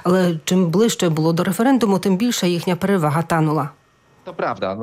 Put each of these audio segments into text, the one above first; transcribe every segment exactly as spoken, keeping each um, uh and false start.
Але чим ближче було до референдуму, тим більше їхня перевага танула. To prawda.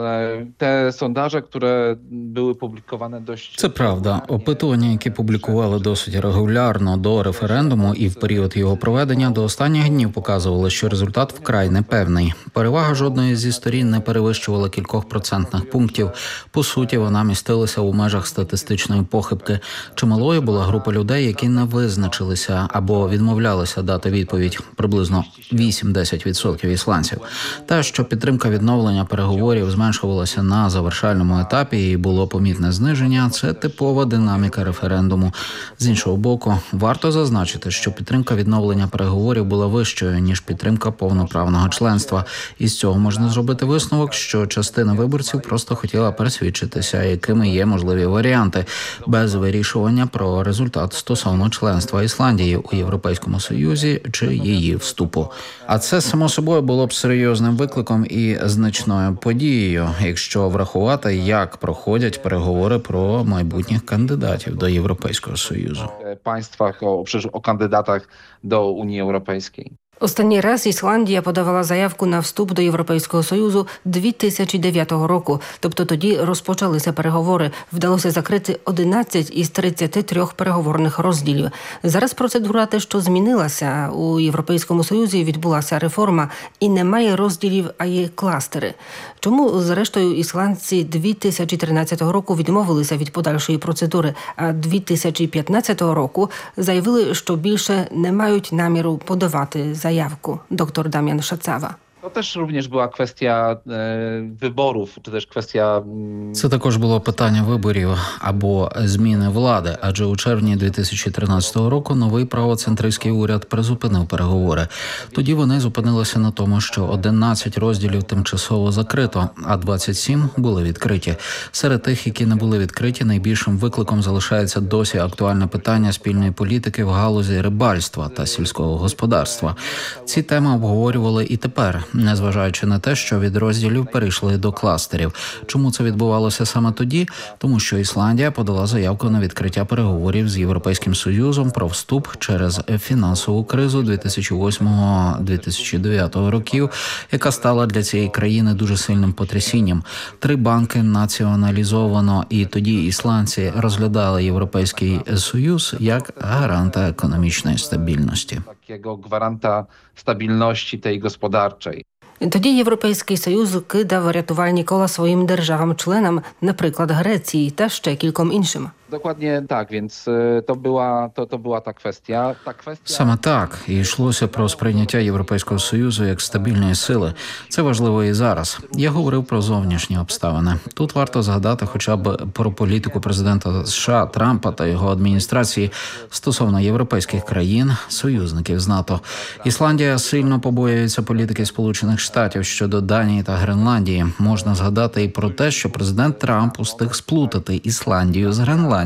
Te sondaże, które były publikowane dość... Це правда. Опитування, які публікували досить регулярно до референдуму і в період його проведення, до останніх днів показували, що результат вкрай непевний. Перевага жодної зі сторін не перевищувала кількох процентних пунктів. По суті, вона містилася у межах статистичної похибки. Чималою була група людей, які не визначилися або відмовлялися дати відповідь. Приблизно вісім-десять відсотків ісландців. Те, що підтримка відновлення переговорів Говорів зменшувалося на завершальному етапі і було помітне зниження – це типова динаміка референдуму. З іншого боку, варто зазначити, що підтримка відновлення переговорів була вищою, ніж підтримка повноправного членства. Із цього можна зробити висновок, що частина виборців просто хотіла пересвідчитися, якими є можливі варіанти, без вирішування про результат стосовно членства Ісландії у Європейському Союзі чи її вступу. А це, само собою, було б серйозним викликом і значною подією, якщо врахувати, як проходять переговори про майбутніх кандидатів до Європейського Союзу. Państwach o, o kandydatach do Unii Europejskiej. Останній раз Ісландія подавала заявку на вступ до Європейського Союзу дві тисячі дев'ятого року. Тобто тоді розпочалися переговори. Вдалося закрити одинадцять із тридцяти трьох переговорних розділів. Зараз процедура те, що змінилася. У Європейському Союзі відбулася реформа і немає розділів, а є кластери. Чому, зрештою, ісландці дві тисячі тринадцятого року відмовилися від подальшої процедури, а дві тисячі п'ятнадцятого року заявили, що більше не мають наміру подавати заявку. Заявку. Доктор Damian Szacawa. To też również była kwestia wyborów, czy też kwestia... Це також було питання виборів або зміни влади, адже у червні дві тисячі тринадцятого року новий правоцентристський уряд призупинив переговори. Тоді вони зупинилися на тому, що одинадцять розділів тимчасово закрито, а двадцять сім були відкриті. Серед тих, які не були відкриті, найбільшим викликом залишається досі актуальне питання спільної політики в галузі рибальства та сільського господарства. Ці теми обговорювали і тепер, незважаючи на те, що від розділів перейшли до кластерів. Чому це відбувалося саме тоді? Тому що Ісландія подала заявку на відкриття переговорів з Європейським Союзом про вступ через фінансову кризу дві тисячі восьмого - дві тисячі дев'ятого років, яка стала для цієї країни дуже сильним потрясінням. Три банки націоналізовано, і тоді ісландці розглядали Європейський Союз як гаранта економічної стабільності. Takiego gwaranta stabilności tej gospodarczej. Тоді Європейський Союз кидав рятувальні кола своїм державам-членам, наприклад, Греції та ще кільком іншим. Dokładnie tak, więc to była, to, to była ta kwestia. Ta kwestia... Саме так. І йшлося про сприйняття Європейського Союзу як стабільної сили. Це важливо і зараз. Я говорив про зовнішні обставини. Тут варто згадати хоча б про політику президента США Трампа та його адміністрації стосовно європейських країн, союзників з НАТО. Ісландія сильно побоюється політики Сполучених Штатів щодо Данії та Гренландії. Можна згадати і про те, що президент Трамп устиг сплутати Ісландію з Гренландією.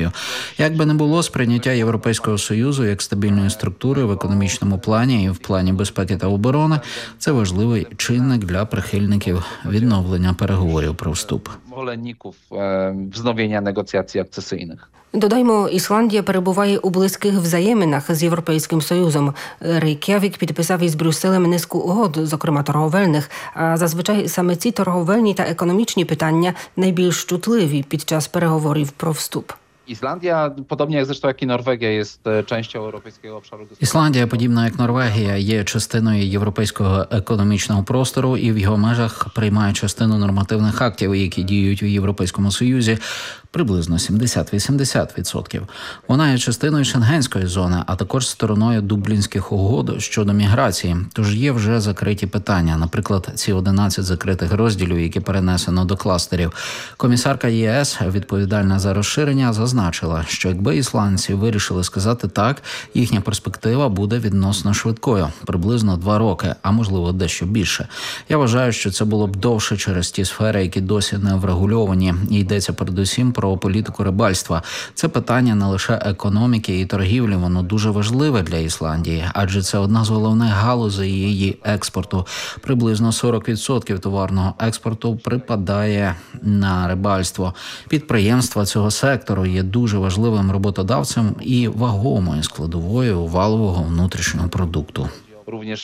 Як би не було, сприйняття Європейського Союзу як стабільної структури в економічному плані і в плані безпеки та оборони – це важливий чинник для прихильників відновлення переговорів про вступ. Zwolenników wznowienia negocjacji akcesyjnych. Додаймо, Ісландія перебуває у близьких взаєминах з Європейським Союзом. Рейк'явік підписав із Брюсселем низку угод, зокрема торговельних, а зазвичай саме ці торговельні та економічні питання найбільш чутливі під час переговорів про вступ. Islandia, podobnie jak zresztą jak i Norwegia, jest częścią europejskiego obszaru gospodarczego. Ісландія, подібно як Норвегія, є частиною європейського економічного простору і в його межах приймає частину нормативних актів, які діють у Європейському Союзі, приблизно сімдесят-вісімдесят відсотків. Вона є частиною Шенгенської зони, а також стороною Дублінських угод щодо міграції. Тож є вже закриті питання, наприклад, ці одинадцять закритих розділів, які перенесено до кластерів. Комісарка ЄС, відповідальна за розширення, зазначила, що якби ісландці вирішили сказати так, їхня перспектива буде відносно швидкою, приблизно два роки, а можливо дещо більше. Я вважаю, що це було б довше через ті сфери, які досі не врегульовані. І йдеться передусім про політику рибальства. Це питання не лише економіки і торгівлі, воно дуже важливе для Ісландії, адже це одна з головних галузей її експорту. Приблизно сорок відсотків товарного експорту припадає на рибальство. Підприємства цього сектору є дуже важливим роботодавцем і вагомою складовою валового внутрішнього продукту. Również